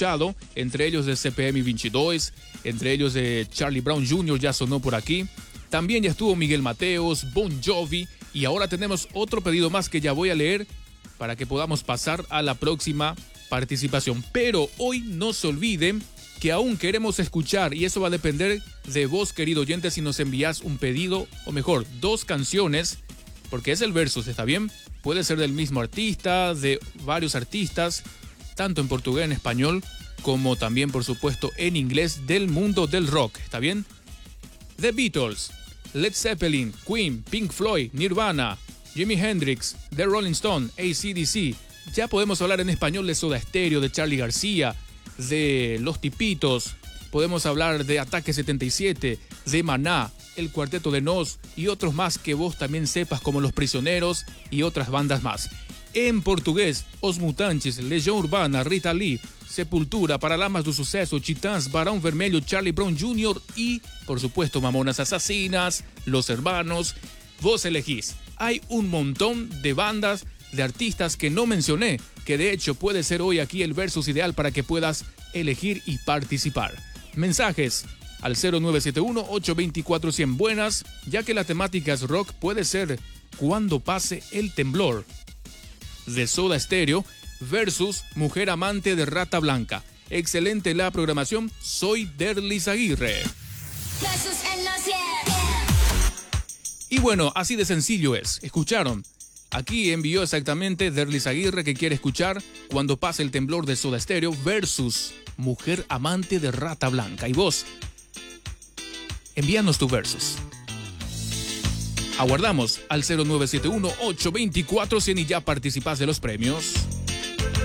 escuchado, entre ellos de CPM 22, entre ellos de Charlie Brown Jr. ya sonó por aquí. También ya estuvo Miguel Mateos, Bon Jovi, y ahora tenemos otro pedido más que ya voy a leer para que podamos pasar a la próxima participación. Pero hoy no se olviden que aún queremos escuchar, y eso va a depender de vos, querido oyente, si nos envías un pedido, o mejor, 2 canciones, porque es el versus, ¿está bien? Puede ser del mismo artista, de varios artistas, tanto en portugués, en español, como también, por supuesto, en inglés, del mundo del rock, ¿está bien? The Beatles, Led Zeppelin, Queen, Pink Floyd, Nirvana, Jimi Hendrix, The Rolling Stone, AC/DC. Ya podemos hablar en español de Soda Stereo, de Charly García, de Los Tipitos. Podemos hablar de Ataque 77, de Maná, el Cuarteto de Nos y otros más que vos también sepas, como Los Prisioneros y otras bandas más. En portugués, Os Mutantes, Legião Urbana, Rita Lee, Sepultura, Paralamas do Sucesso, Titãs, Barão Vermelho, Charlie Brown Jr. y, por supuesto, Mamonas Asesinas, Los Hermanos. Vos elegís. Hay un montón de bandas, de artistas que no mencioné, que de hecho puede ser hoy aquí el versus ideal para que puedas elegir y participar. Mensajes al 0971-824-100. Buenas, ya que la temática es rock, puede ser Cuando pase el temblor, de Soda Stereo, versus Mujer amante de Rata Blanca. Excelente la programación, soy Derlis Aguirre. Y bueno, así de sencillo es, ¿escucharon? Aquí envió exactamente Derlis Aguirre que quiere escuchar Cuando pase el temblor de Soda Stereo versus Mujer amante de Rata Blanca. Y vos, envíanos tu versus. Aguardamos al 0971-824-100 y ya participás de los premios.